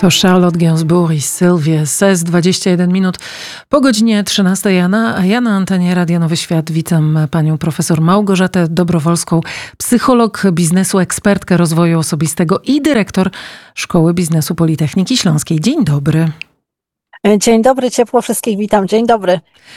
To Charlotte Gainsbourg i Sylvie Ses, 21 minut po godzinie 13. A ja na antenie Radia Nowy Świat witam panią profesor Małgorzatę Dobrowolską, psycholog biznesu, ekspertkę rozwoju osobistego i dyrektor Szkoły Biznesu Politechniki Śląskiej. Dzień dobry. Dzień dobry, ciepło wszystkich witam. Dzień dobry.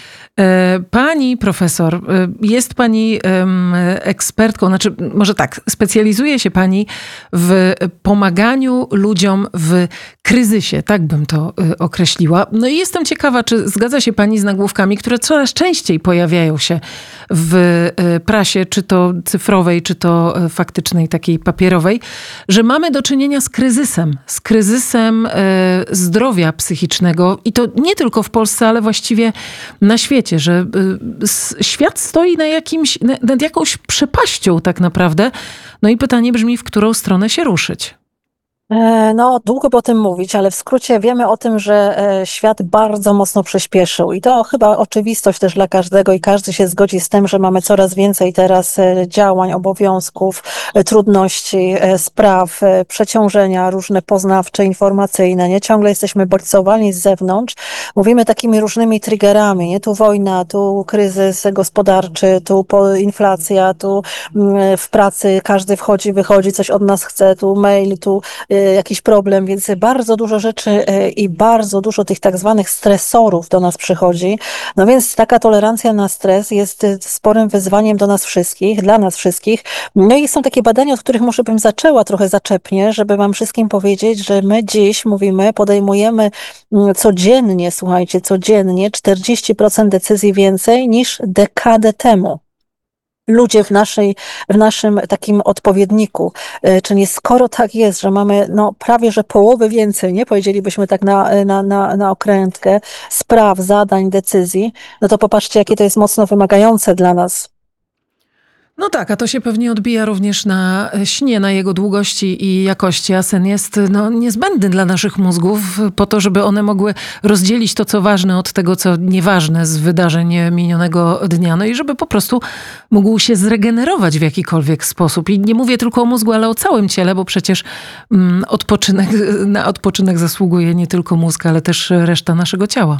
Pani profesor, jest pani ekspertką, znaczy może tak, specjalizuje się pani w pomaganiu ludziom w kryzysie, tak bym to określiła. No i jestem ciekawa, czy zgadza się pani z nagłówkami, które coraz częściej pojawiają się w prasie, czy to cyfrowej, czy to faktycznej, takiej papierowej, że mamy do czynienia z kryzysem zdrowia psychicznego i to nie tylko w Polsce, ale właściwie na świecie, że świat stoi nad jakąś przepaścią tak naprawdę. No i pytanie brzmi, w którą stronę się ruszyć? No, długo by o tym mówić, ale w skrócie wiemy o tym, że świat bardzo mocno przyspieszył i to chyba oczywistość też dla każdego i każdy się zgodzi z tym, że mamy coraz więcej teraz działań, obowiązków, trudności, spraw, przeciążenia różne poznawcze, informacyjne, nie? Ciągle jesteśmy bodźcowani z zewnątrz. Mówimy takimi różnymi triggerami, nie? Tu wojna, tu kryzys gospodarczy, tu inflacja, tu w pracy każdy wchodzi, wychodzi, coś od nas chce, tu mail, tu jakiś problem, więc bardzo dużo rzeczy i bardzo dużo tych tak zwanych stresorów do nas przychodzi. No więc taka tolerancja na stres jest sporym wyzwaniem do nas wszystkich, dla nas wszystkich. No i są takie badania, od których może bym zaczęła trochę zaczepnie, żeby wam wszystkim powiedzieć, że my dziś podejmujemy codziennie, słuchajcie, codziennie 40% decyzji więcej niż dekadę temu. Ludzie w naszym takim odpowiedniku. Czyli skoro tak jest, że mamy prawie że połowę więcej, nie powiedzielibyśmy tak na okrętkę, spraw, zadań, decyzji, no to popatrzcie, jakie to jest mocno wymagające dla nas. No tak, a to się pewnie odbija również na śnie, na jego długości i jakości, a sen jest niezbędny dla naszych mózgów po to, żeby one mogły rozdzielić to, co ważne od tego, co nieważne z wydarzeń minionego dnia, no i żeby po prostu mógł się zregenerować w jakikolwiek sposób. I nie mówię tylko o mózgu, ale o całym ciele, bo przecież na odpoczynek zasługuje nie tylko mózg, ale też reszta naszego ciała.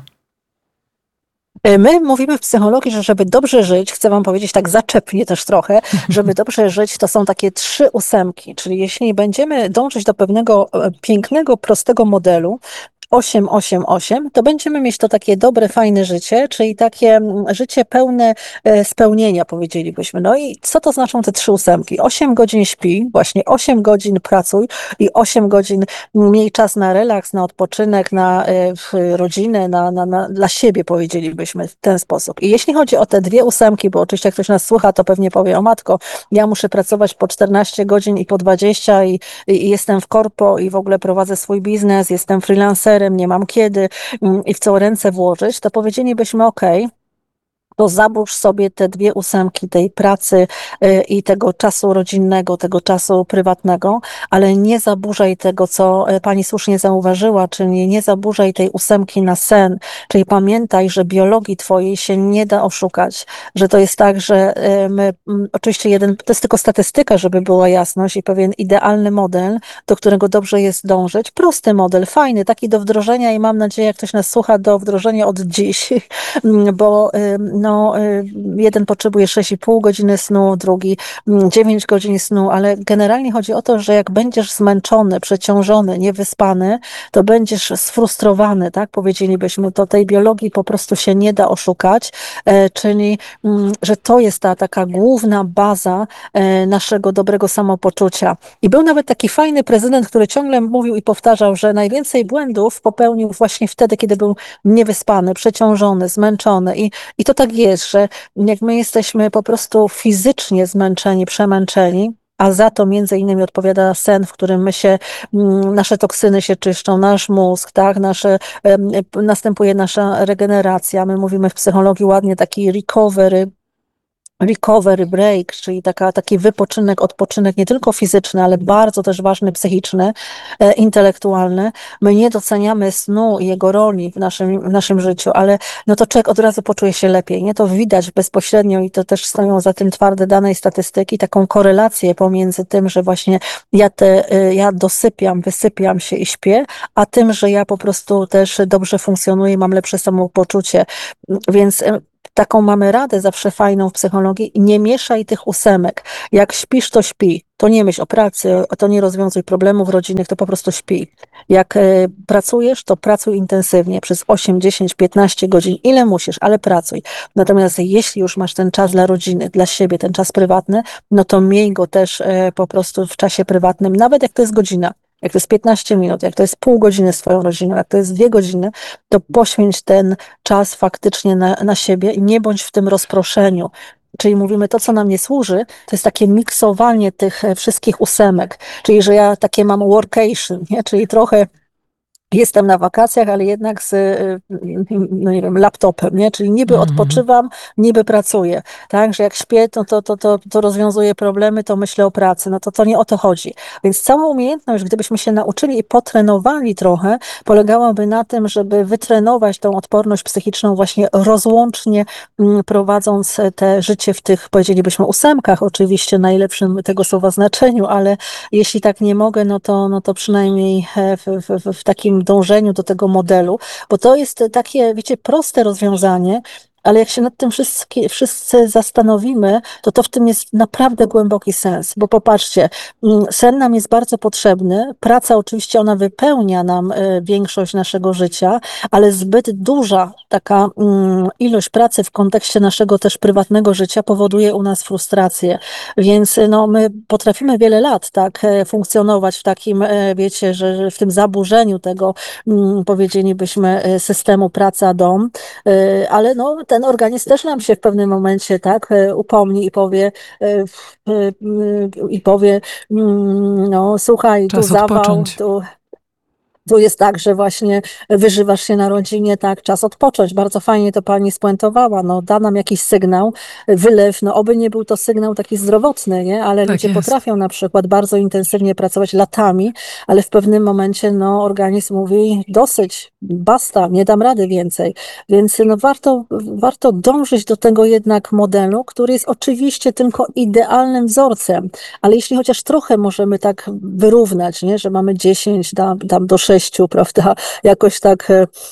My mówimy w psychologii, że żeby dobrze żyć, chcę wam powiedzieć tak zaczepnie też trochę, żeby dobrze żyć, to są takie 3 ósemki, czyli jeśli będziemy dążyć do pewnego pięknego, prostego modelu, 8-8-8, to będziemy mieć to takie dobre, fajne życie, czyli takie życie pełne spełnienia, powiedzielibyśmy. No i co to znaczą te 3 ósemki? 8 godzin śpi, właśnie 8 godzin pracuj i 8 godzin miej czas na relaks, na odpoczynek, na rodzinę, dla siebie, powiedzielibyśmy w ten sposób. I jeśli chodzi o te 2 ósemki, bo oczywiście jak ktoś nas słucha, to pewnie powie, o matko, ja muszę pracować po 14 godzin i po 20 i jestem w korpo i w ogóle prowadzę swój biznes, jestem freelancerem, nie mam kiedy i w co ręce włożyć, to powiedzielibyśmy to zabórz sobie te 2 ósemki tej pracy i tego czasu rodzinnego, tego czasu prywatnego, ale nie zaburzaj tego, co pani słusznie zauważyła, czyli nie zaburzaj tej 8 na sen, czyli pamiętaj, że biologii twojej się nie da oszukać, że to jest tak, że my, oczywiście to jest tylko statystyka, żeby była jasność i pewien idealny model, do którego dobrze jest dążyć, prosty model, fajny, taki do wdrożenia i mam nadzieję, jak ktoś nas słucha, do wdrożenia od dziś, bo jeden potrzebuje 6,5 godziny snu, drugi 9 godzin snu, ale generalnie chodzi o to, że jak będziesz zmęczony, przeciążony, niewyspany, to będziesz sfrustrowany, tak? Powiedzielibyśmy, to tej biologii po prostu się nie da oszukać, czyli, że to jest ta taka główna baza naszego dobrego samopoczucia. I był nawet taki fajny prezydent, który ciągle mówił i powtarzał, że najwięcej błędów popełnił właśnie wtedy, kiedy był niewyspany, przeciążony, zmęczony i to tak jest, że jak my jesteśmy po prostu fizycznie zmęczeni, przemęczeni, a za to między innymi odpowiada sen, w którym nasze toksyny się czyszczą, nasz mózg, tak, następuje nasza regeneracja. My mówimy w psychologii ładnie taki recovery, recovery break, czyli taki wypoczynek, odpoczynek nie tylko fizyczny, ale bardzo też ważny psychiczny, intelektualny. My nie doceniamy snu i jego roli w naszym życiu, ale no to człowiek od razu poczuje się lepiej. Nie, to widać bezpośrednio i to też stoją za tym twarde dane i statystyki, taką korelację pomiędzy tym, że właśnie ja dosypiam, wysypiam się i śpię, a tym, że ja po prostu też dobrze funkcjonuję i mam lepsze samopoczucie. Więc taką mamy radę zawsze fajną w psychologii: nie mieszaj tych ósemek. Jak śpisz, to śpi. To nie myśl o pracy, to nie rozwiązuj problemów rodzinnych, to po prostu śpi. Jak pracujesz, to pracuj intensywnie przez 8, 10, 15 godzin, ile musisz, ale pracuj. Natomiast jeśli już masz ten czas dla rodziny, dla siebie, ten czas prywatny, no to miej go też po prostu w czasie prywatnym, nawet jak to jest godzina. Jak to jest 15 minut, jak to jest pół godziny z twoją rodziną, jak to jest 2 godziny, to poświęć ten czas faktycznie na siebie i nie bądź w tym rozproszeniu. Czyli mówimy, to co nam nie służy, to jest takie miksowanie tych wszystkich ósemek. Czyli że ja takie mam workation, nie? Czyli trochę jestem na wakacjach, ale jednak z, no nie wiem, laptopem, nie? Czyli niby odpoczywam, niby pracuję, tak? Że jak śpię, to rozwiązuję problemy, to myślę o pracy. No to nie o to chodzi. Więc cała umiejętność, gdybyśmy się nauczyli i potrenowali trochę, polegałaby na tym, żeby wytrenować tą odporność psychiczną właśnie rozłącznie, prowadząc te życie w tych, powiedzielibyśmy, ósemkach, oczywiście najlepszym tego słowa znaczeniu, ale jeśli tak nie mogę, no to przynajmniej w takim dążeniu do tego modelu, bo to jest takie, wiecie, proste rozwiązanie, ale jak się nad tym wszyscy zastanowimy, to w tym jest naprawdę głęboki sens. Bo popatrzcie, sen nam jest bardzo potrzebny. Praca oczywiście, ona wypełnia nam większość naszego życia, ale zbyt duża taka ilość pracy w kontekście naszego też prywatnego życia powoduje u nas frustrację. Więc no, my potrafimy wiele lat tak funkcjonować w takim, wiecie, że w tym zaburzeniu tego, powiedzielibyśmy, systemu praca-dom, ale no, ten organizm też nam się w pewnym momencie tak upomni i powie, no słuchaj, tu Czas zawał, odpocząć. tu jest tak, że właśnie wyżywasz się na rodzinie, tak, czas odpocząć. Bardzo fajnie to pani spuentowała. No, da nam jakiś sygnał, wylew, no oby nie był to sygnał taki zdrowotny, nie? Ale Tak ludzie jest. potrafią na przykład bardzo intensywnie pracować latami, ale w pewnym momencie, no, organizm mówi dosyć, basta, nie dam rady więcej. Więc no, warto dążyć do tego jednak modelu, który jest oczywiście tylko idealnym wzorcem, ale jeśli chociaż trochę możemy tak wyrównać, nie? Że mamy 10, tam do 6, prawda? Jakoś tak,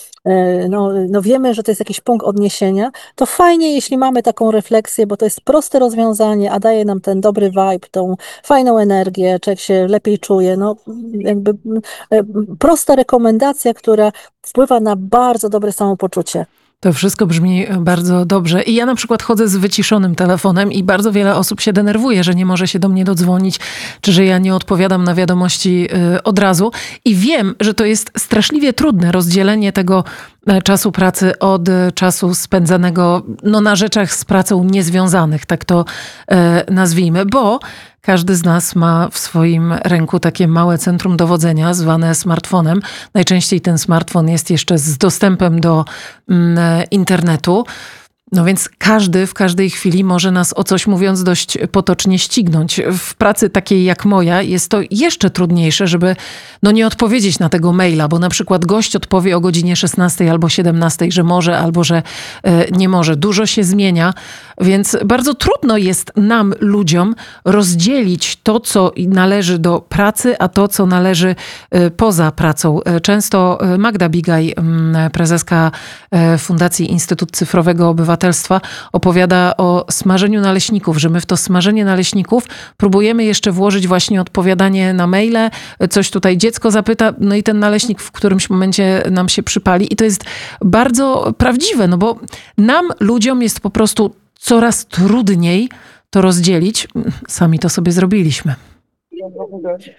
no wiemy, że to jest jakiś punkt odniesienia, to fajnie, jeśli mamy taką refleksję, bo to jest proste rozwiązanie, a daje nam ten dobry vibe, tą fajną energię, człowiek się lepiej czuje. No, jakby prosta rekomendacja, która wpływa na bardzo dobre samopoczucie. To wszystko brzmi bardzo dobrze. I ja na przykład chodzę z wyciszonym telefonem i bardzo wiele osób się denerwuje, że nie może się do mnie dodzwonić, czy że ja nie odpowiadam na wiadomości od razu. I wiem, że to jest straszliwie trudne rozdzielenie tego czasu pracy od czasu spędzanego na rzeczach z pracą niezwiązanych, tak to nazwijmy, bo każdy z nas ma w swoim ręku takie małe centrum dowodzenia zwane smartfonem. Najczęściej ten smartfon jest jeszcze z dostępem do internetu. No więc każdy w każdej chwili może nas, o coś mówiąc dość potocznie, ścignąć. W pracy takiej jak moja jest to jeszcze trudniejsze, żeby nie odpowiedzieć na tego maila, bo na przykład gość odpowie o godzinie 16 albo 17, że może albo że nie może. Dużo się zmienia, więc bardzo trudno jest nam, ludziom, rozdzielić to, co należy do pracy, a to, co należy poza pracą. Często Magda Bigaj, prezeska Fundacji Instytut Cyfrowego Obywatelstwa, opowiada o smażeniu naleśników, że my w to smażenie naleśników próbujemy jeszcze włożyć właśnie odpowiadanie na maile, coś tutaj dziecko zapyta, no i ten naleśnik w którymś momencie nam się przypali. I to jest bardzo prawdziwe, no bo nam, ludziom, jest po prostu coraz trudniej to rozdzielić. Sami to sobie zrobiliśmy.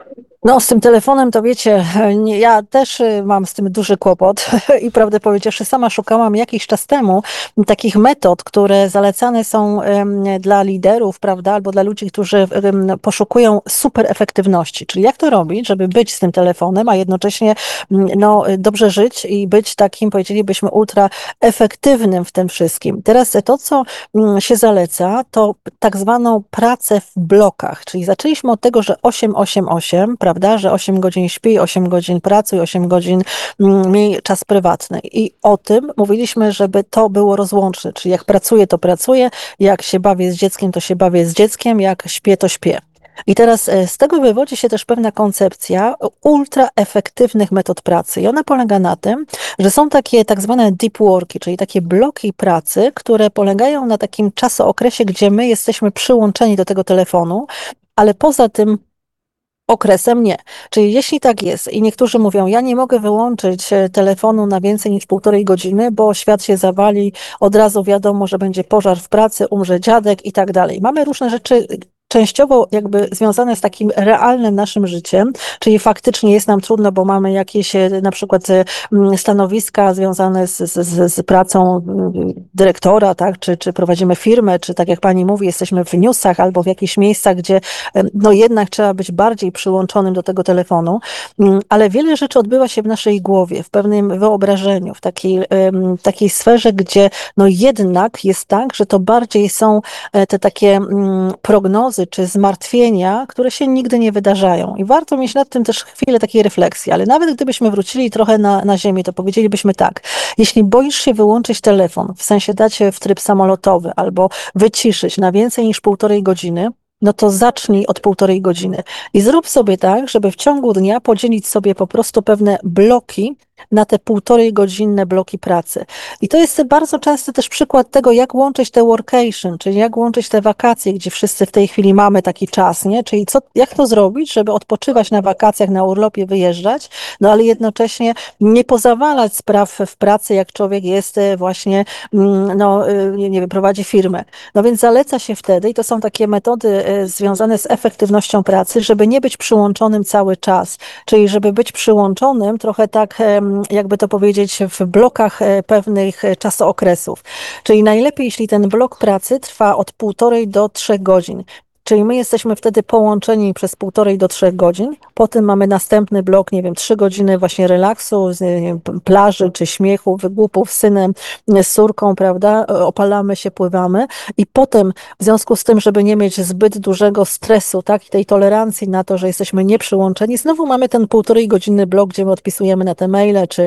No, z tym telefonem to wiecie, ja też mam z tym duży kłopot i prawdę powiedziawszy, sama szukałam jakiś czas temu takich metod, które zalecane są dla liderów, prawda, albo dla ludzi, którzy poszukują super efektywności. Czyli jak to robić, żeby być z tym telefonem, a jednocześnie no, dobrze żyć i być takim, powiedzielibyśmy, ultra efektywnym w tym wszystkim. Teraz to, co się zaleca, to tak zwaną pracę w blokach, czyli zaczęliśmy od tego, że 8-8-8, prawda, że 8 godzin śpi, 8 godzin pracuj, 8 godzin miej czas prywatny. I o tym mówiliśmy, żeby to było rozłączne, czyli jak pracuję, to pracuję, jak się bawię z dzieckiem, to się bawię z dzieckiem, jak śpię, to śpię. I teraz z tego wywodzi się też pewna koncepcja ultraefektywnych metod pracy. I ona polega na tym, że są takie tak zwane deep worki, czyli takie bloki pracy, które polegają na takim czasookresie, gdzie my jesteśmy przyłączeni do tego telefonu, ale poza tym okresem nie. Czyli jeśli tak jest i niektórzy mówią, ja nie mogę wyłączyć telefonu na więcej niż 1,5 godziny, bo świat się zawali, od razu wiadomo, że będzie pożar w pracy, umrze dziadek i tak dalej. Mamy różne rzeczy częściowo jakby związane z takim realnym naszym życiem, czyli faktycznie jest nam trudno, bo mamy jakieś na przykład stanowiska związane z pracą dyrektora, tak, czy prowadzimy firmę, czy tak jak pani mówi, jesteśmy w newsach albo w jakichś miejscach, gdzie no jednak trzeba być bardziej przyłączonym do tego telefonu, ale wiele rzeczy odbywa się w naszej głowie, w pewnym wyobrażeniu, w takiej sferze, gdzie no jednak jest tak, że to bardziej są te takie prognozy czy zmartwienia, które się nigdy nie wydarzają. I warto mieć nad tym też chwilę takiej refleksji, ale nawet gdybyśmy wrócili trochę na ziemię, to powiedzielibyśmy tak, jeśli boisz się wyłączyć telefon, w sensie dać się w tryb samolotowy albo wyciszyć na więcej niż 1,5 godziny, no to zacznij od 1,5 godziny i zrób sobie tak, żeby w ciągu dnia podzielić sobie po prostu pewne bloki na te 1,5-godzinne bloki pracy. I to jest bardzo często też przykład tego, jak łączyć te workation, czyli jak łączyć te wakacje, gdzie wszyscy w tej chwili mamy taki czas, nie? Czyli jak to zrobić, żeby odpoczywać na wakacjach, na urlopie, wyjeżdżać, no ale jednocześnie nie pozawalać spraw w pracy, jak człowiek jest właśnie, no nie wiem, prowadzi firmę. No więc zaleca się wtedy, i to są takie metody związane z efektywnością pracy, żeby nie być przyłączonym cały czas, czyli żeby być przyłączonym trochę tak, jakby to powiedzieć, w blokach pewnych czasookresów. Czyli najlepiej, jeśli ten blok pracy trwa od 1,5 do 3 godzin. Czyli my jesteśmy wtedy połączeni przez 1,5 do 3 godzin. Potem mamy następny blok, nie wiem, 3 godziny właśnie relaksu, nie wiem, plaży czy śmiechu, wygłupów z synem, z córką, prawda? Opalamy się, pływamy. I potem w związku z tym, żeby nie mieć zbyt dużego stresu, tak, i tej tolerancji na to, że jesteśmy nieprzyłączeni, znowu mamy ten 1,5-godzinny blok, gdzie my odpisujemy na te maile, czy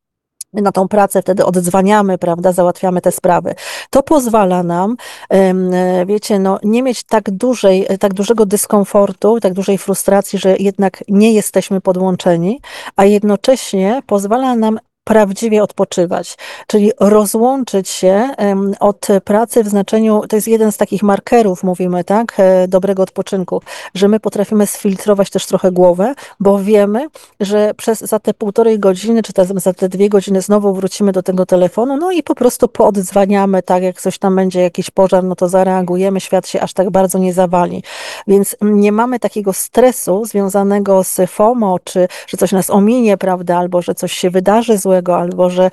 na tą pracę, wtedy odzwaniamy, prawda, załatwiamy te sprawy. To pozwala nam, wiecie, no, nie mieć tak dużego dyskomfortu, tak dużej frustracji, że jednak nie jesteśmy podłączeni, a jednocześnie pozwala nam prawdziwie odpoczywać, czyli rozłączyć się od pracy w znaczeniu, to jest jeden z takich markerów, mówimy, tak, dobrego odpoczynku, że my potrafimy sfiltrować też trochę głowę, bo wiemy, że za te 1,5 godziny, czy za te 2 godziny znowu wrócimy do tego telefonu, no i po prostu poodzwaniamy, tak, jak coś tam będzie, jakiś pożar, no to zareagujemy, świat się aż tak bardzo nie zawali. Więc nie mamy takiego stresu związanego z FOMO, czy że coś nas ominie, prawda, albo że coś się wydarzy złego, albo że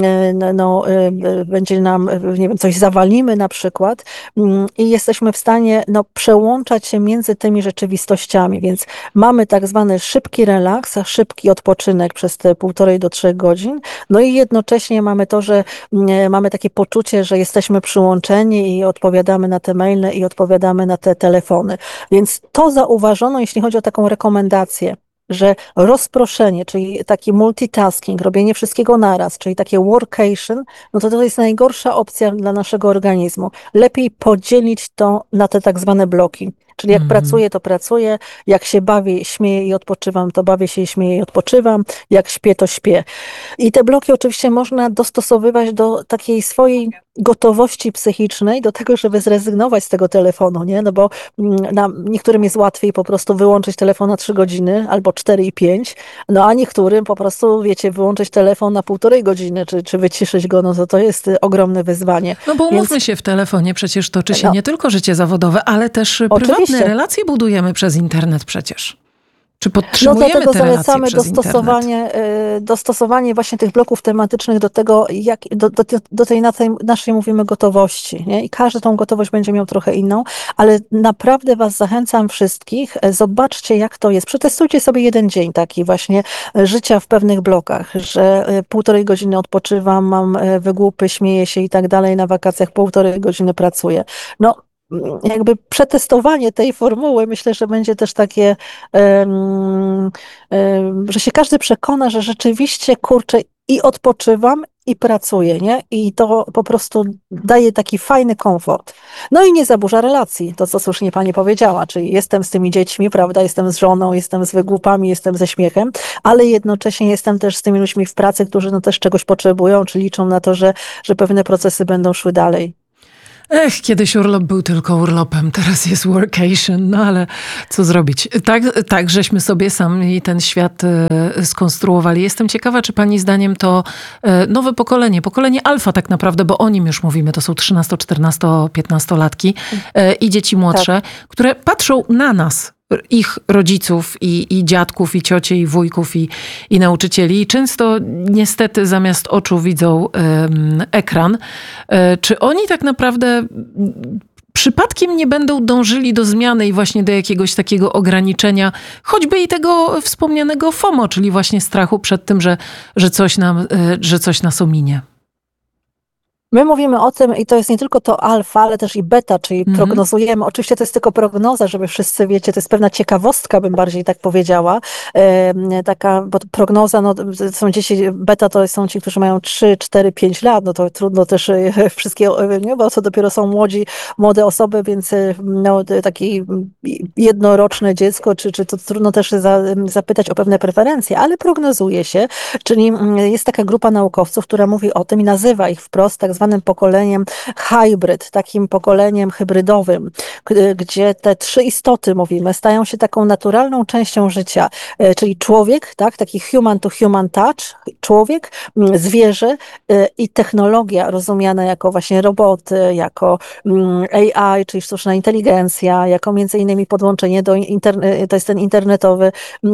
będzie nam, nie wiem, coś zawalimy na przykład i jesteśmy w stanie przełączać się między tymi rzeczywistościami, więc mamy tak zwany szybki relaks, szybki odpoczynek przez te 1,5 do 3 godzin, no i jednocześnie mamy to, że mamy takie poczucie, że jesteśmy przyłączeni i odpowiadamy na te maile i odpowiadamy na te telefony, więc to zauważono, jeśli chodzi o taką rekomendację, że rozproszenie, czyli taki multitasking, robienie wszystkiego naraz, czyli takie workation, no to jest najgorsza opcja dla naszego organizmu. Lepiej podzielić to na te tak zwane bloki. Czyli jak pracuję, to pracuję, jak się bawię, śmieję i odpoczywam, to bawię się i śmieję i odpoczywam, jak śpię, to śpię. I te bloki oczywiście można dostosowywać do takiej swojej gotowości psychicznej, do tego, żeby zrezygnować z tego telefonu, nie? No bo niektórym jest łatwiej po prostu wyłączyć telefon na 3 godziny, albo 4 i 5, no a niektórym po prostu, wiecie, wyłączyć telefon na 1,5 godziny, czy wyciszyć go, no to jest ogromne wyzwanie. No bo umówmy się, w telefonie przecież toczy się nie tylko życie zawodowe, ale też prywatne relacje budujemy przez internet przecież. Czy No podtrzymujemy dlatego te relacje zalecamy przez internet? dostosowanie właśnie tych bloków tematycznych do tego, do tej naszej, mówimy, gotowości, nie? I każdy tą gotowość będzie miał trochę inną, ale naprawdę was zachęcam wszystkich, zobaczcie jak to jest. Przetestujcie sobie jeden dzień taki właśnie życia w pewnych blokach, że 1,5 godziny odpoczywam, mam wygłupy, śmieję się i tak dalej, na wakacjach 1,5 godziny pracuję. No, jakby przetestowanie tej formuły, myślę, że będzie też takie, że się każdy przekona, że rzeczywiście, kurczę, i odpoczywam, i pracuję, nie? I to po prostu daje taki fajny komfort. No i nie zaburza relacji, to co słusznie pani powiedziała, czyli jestem z tymi dziećmi, prawda, jestem z żoną, jestem z wygłupami, jestem ze śmiechem, ale jednocześnie jestem też z tymi ludźmi w pracy, którzy no też czegoś potrzebują, czy liczą na to, że pewne procesy będą szły dalej. Kiedyś urlop był tylko urlopem, teraz jest workation, no ale co zrobić? Tak, żeśmy sobie sami ten świat skonstruowali. Jestem ciekawa, czy pani zdaniem to nowe pokolenie alfa tak naprawdę, bo o nim już mówimy, to są 13, 14, 15-latki i dzieci młodsze, które patrzą na nas, ich rodziców i dziadków, i ciocie, i wujków, i nauczycieli. I często niestety zamiast oczu widzą ekran. Czy oni tak naprawdę przypadkiem nie będą dążyli do zmiany i właśnie do jakiegoś takiego ograniczenia, choćby i tego wspomnianego FOMO, czyli właśnie strachu przed tym, że coś nas ominie? My mówimy o tym, i to jest nie tylko to alfa, ale też i beta, czyli prognozujemy. Oczywiście to jest tylko prognoza, żeby wszyscy, wiecie, to jest pewna ciekawostka, bym bardziej tak powiedziała. Taka, bo prognoza, no, są dzieci, beta to są ci, którzy mają 3, 4, 5 lat, no to trudno też wszystkie, nie, bo to dopiero są młode osoby, więc no, takie jednoroczne dziecko, czy to trudno też zapytać o pewne preferencje, ale prognozuje się, czyli jest taka grupa naukowców, która mówi o tym i nazywa ich wprost tak zwanym pokoleniem hybrid, takim pokoleniem hybrydowym, gdzie te 3 istoty, mówimy, stają się taką naturalną częścią życia, czyli człowiek, tak, taki human to human touch, człowiek, zwierzę i technologia rozumiana jako właśnie roboty, jako AI, czyli sztuczna inteligencja, jako między innymi podłączenie do internetu, to jest ten internetowy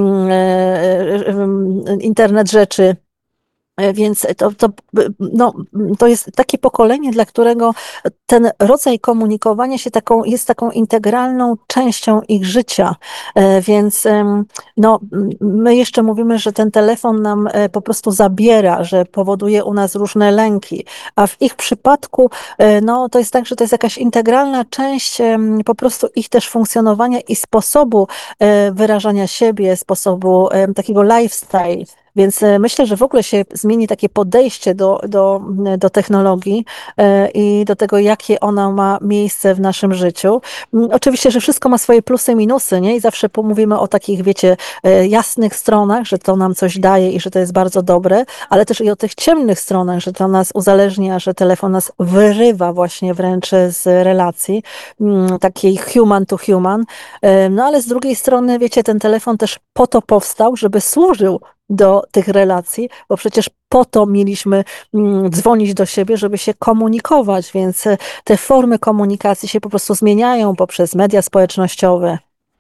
internet rzeczy. Więc no, to jest takie pokolenie, dla którego ten rodzaj komunikowania się jest taką integralną częścią ich życia. Więc no, my jeszcze mówimy, że ten telefon nam po prostu zabiera, że powoduje u nas różne lęki, a w ich przypadku no, to jest tak, że to jest jakaś integralna część po prostu ich też funkcjonowania i sposobu wyrażania siebie, sposobu takiego lifestyle. Więc myślę, że w ogóle się zmieni takie podejście do technologii i do tego, jakie ona ma miejsce w naszym życiu. Oczywiście, że wszystko ma swoje plusy i minusy, nie? I zawsze mówimy o takich, wiecie, jasnych stronach, że to nam coś daje i że to jest bardzo dobre, ale też i o tych ciemnych stronach, że to nas uzależnia, że telefon nas wyrywa właśnie wręcz z relacji, takiej human to human. No ale z drugiej strony, wiecie, ten telefon też po to powstał, żeby służył do tych relacji, bo przecież po to mieliśmy dzwonić do siebie, żeby się komunikować, więc te formy komunikacji się po prostu zmieniają poprzez media społecznościowe,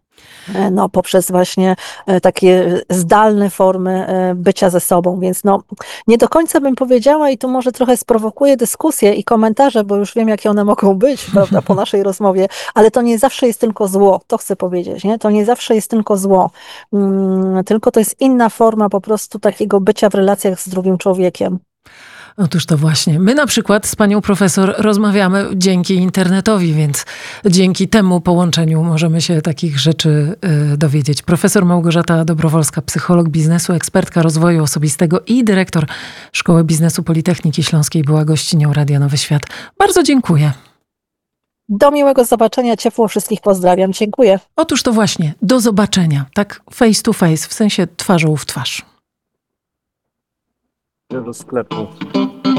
no, poprzez właśnie takie zdalne formy bycia ze sobą, więc no, nie do końca bym powiedziała i tu może trochę sprowokuję dyskusję i komentarze, bo już wiem, jakie one mogą być, prawda, po naszej rozmowie, ale to nie zawsze jest tylko zło, to chcę powiedzieć, nie? To nie zawsze jest tylko zło, tylko to jest inna forma po prostu takiego bycia w relacjach z drugim człowiekiem. Otóż to właśnie. My na przykład z panią profesor rozmawiamy dzięki internetowi, więc dzięki temu połączeniu możemy się takich rzeczy dowiedzieć. Profesor Małgorzata Dobrowolska, psycholog biznesu, ekspertka rozwoju osobistego i dyrektor Szkoły Biznesu Politechniki Śląskiej była gościnią Radia Nowy Świat. Bardzo dziękuję. Do miłego zobaczenia, ciepło wszystkich pozdrawiam. Dziękuję. Otóż to właśnie, do zobaczenia. Tak face to face, w sensie twarzą w twarz. Do sklepu.